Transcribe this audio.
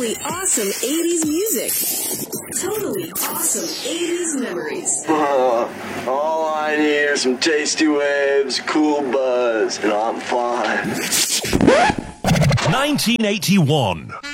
totally awesome 80s music. Totally awesome 80s memories. All I need are some tasty waves, cool buzz, and I'm fine. 1981.